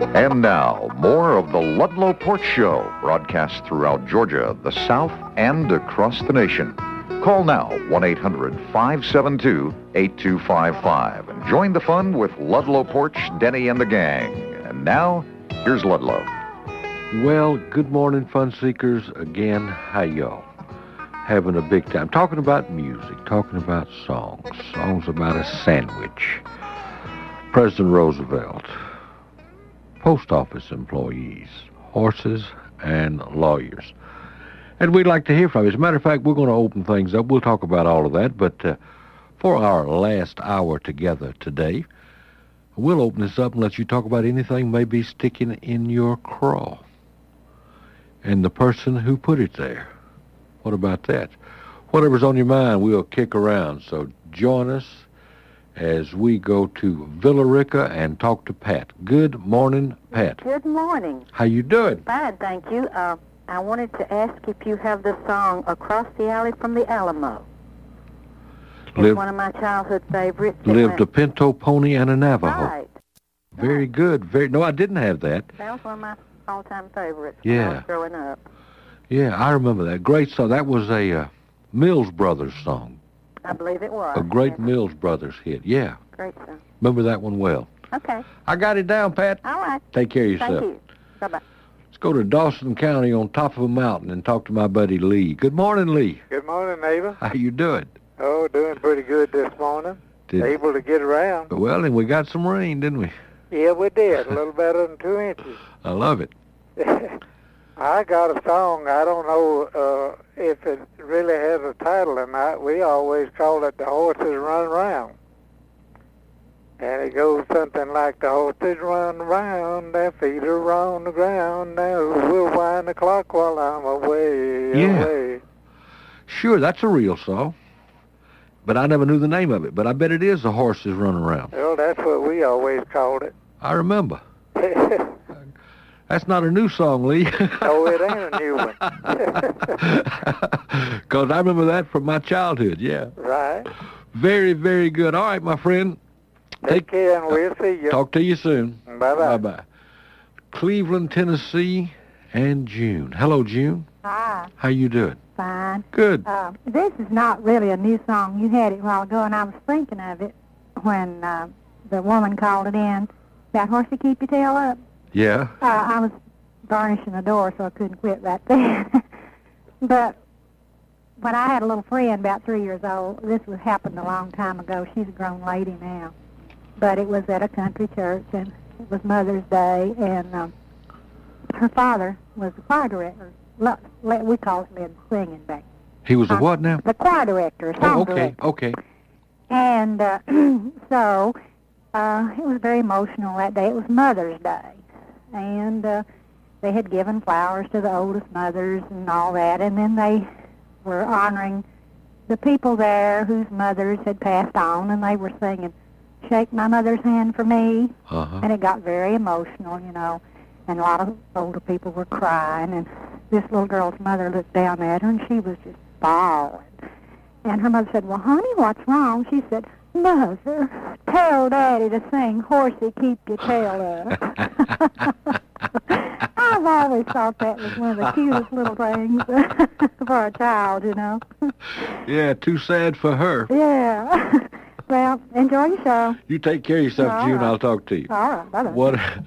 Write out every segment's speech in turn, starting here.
And now, more of the Ludlow Porch Show, broadcast throughout Georgia, the South, and across the nation. Call now, 1-800-572-8255, and join the fun with Ludlow Porch, Denny, and the gang. And now, here's Ludlow. Well, good morning, fun seekers. Again, hi, y'all. Having a big time. Talking about music, talking about songs about a sandwich. President Roosevelt, post office employees, horses, and lawyers. And we'd like to hear from you. As a matter of fact, we're going to open things up. We'll talk about all of that. But for our last hour together today, we'll open this up and let you talk about anything maybe sticking in your craw. And the person who put it there. What about that? Whatever's on your mind, we'll kick around. So join us as we go to Villa Rica and talk to Pat. Good morning, Pat. Good morning. How you doing? Fine, thank you. I wanted to ask if you have the song Across the Alley from the Alamo. It's one of my childhood favorites. Lived a pinto pony and a Navajo. Right. Very good. No, I didn't have that. That was one of my all-time favorites when I was growing up. Yeah, I remember that. Great song. That was a Mills Brothers song. I believe it was. A great Mills Brothers hit. Yeah. Great song. Remember that one well. Okay. I got it down, Pat. All right. Take care of yourself. Thank you. Bye-bye. Let's go to Dawson County on top of a mountain and talk to my buddy Lee. Good morning, Lee. Good morning, neighbor. How you doing? Oh, doing pretty good this morning. Able to get around. Well, and we got some rain, didn't we? Yeah, we did. A little better than 2 inches. I love it. I got a song. I don't know if it really has a title or not. We always call it The Horses Run Around. And it goes something like, the horses run around, their feet are on the ground, now we'll wind the clock while I'm away. Sure, that's a real song. But I never knew the name of it. But I bet it is The Horses Run Around. Well, that's what we always called it. I remember. That's not a new song, Lee. Oh, it ain't a new one. Because I remember that from my childhood, yeah. Right. Very, very good. All right, my friend. Take care, and we'll see you. Talk to you soon. Bye-bye. Bye-bye. Cleveland, Tennessee, and June. Hello, June. Hi. How you doing? Fine. Good. This is not really a new song. You had it a while ago, and I was thinking of it when the woman called it in. That horsey keep your tail up. Yeah. I was varnishing the door, so I couldn't quit right there. But when I had a little friend about 3 years old, this happened a long time ago. She's a grown lady now. But it was at a country church, and it was Mother's Day, and her father was the choir director. We called him singing back. He was a what now? The choir director, song director. Okay. And so it was very emotional that day. It was Mother's Day. And they had given flowers to the oldest mothers and all that, and then they were honoring the people there whose mothers had passed on, and they were singing, "Shake My Mother's Hand for Me." And it got very emotional, you know, and a lot of older people were crying, and this little girl's mother looked down at her, and she was just bawling. And her mother said, "Well, honey, what's wrong?" She said, "Mother, tell Daddy to sing Horsey, Keep Your Tail Up." I've always thought that was one of the cutest little things for a child, you know. Yeah, too sad for her. Yeah. Well, enjoy your show. You take care of yourself, All June. right. I'll talk to you. All right. Bye-bye.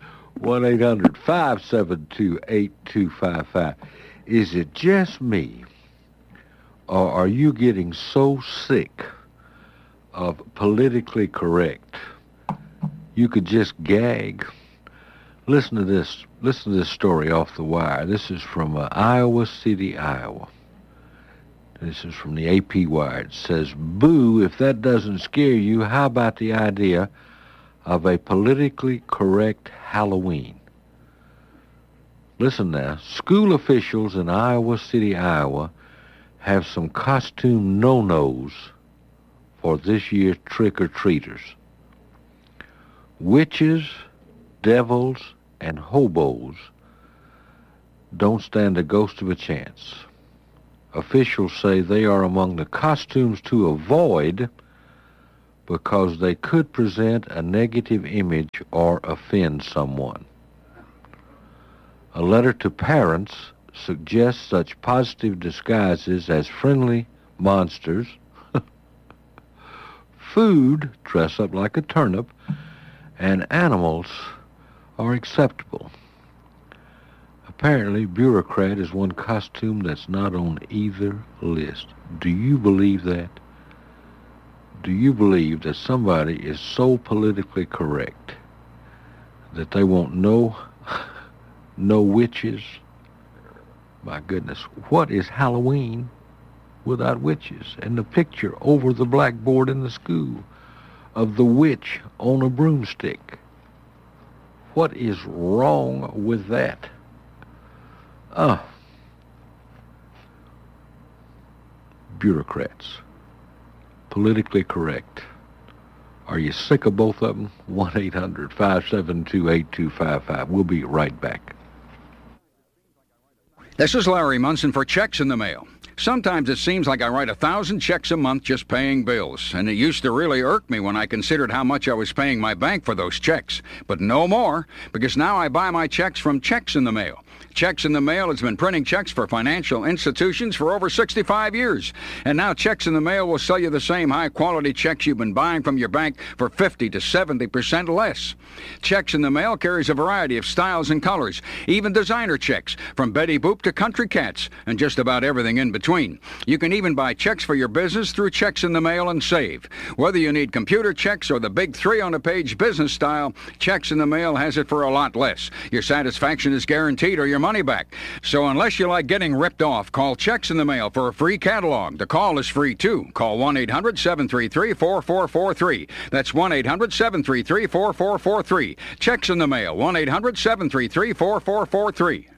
1-800-572-8255. Is it just me, or are you getting so sick of politically correct you could just gag? Listen to this story off the wire. This is from Iowa City, Iowa. This is from the AP Wire. It says, "Boo, if that doesn't scare you, how about the idea of a politically correct Halloween?" Listen now. School officials in Iowa City, Iowa have some costume no-nos for this year's trick-or-treaters. Witches, devils, and hobos don't stand a ghost of a chance. Officials say they are among the costumes to avoid because they could present a negative image or offend someone. A letter to parents suggests such positive disguises as friendly monsters, food, dress up like a turnip, and animals are acceptable. Apparently, bureaucrat is one costume that's not on either list. Do you believe that? Do you believe that somebody is so politically correct that they want no witches? My goodness, what is Halloween without witches? And the picture over the blackboard in the school of the witch on a broomstick. What is wrong with that? Bureaucrats. Politically correct. Are you sick of both of them? 1-800-572-8255. We'll be right back. This is Larry Munson for Checks in the Mail. Sometimes it seems like I write 1,000 checks a month just paying bills, and it used to really irk me when I considered how much I was paying my bank for those checks. But no more, because now I buy my checks from Checks in the Mail. Checks in the Mail has been printing checks for financial institutions for over 65 years. And now Checks in the Mail will sell you the same high-quality checks you've been buying from your bank for 50 to 70% less. Checks in the Mail carries a variety of styles and colors, even designer checks, from Betty Boop to Country Cats, and just about everything in between. You can even buy checks for your business through Checks in the Mail and save. Whether you need computer checks or the big 3-on-a-page business style, Checks in the Mail has it for a lot less. Your satisfaction is guaranteed or your money back. So unless you like getting ripped off, call Checks in the Mail for a free catalog. The call is free too. Call 1-800-733-4443. That's 1-800-733-4443. Checks in the Mail, 1-800-733-4443.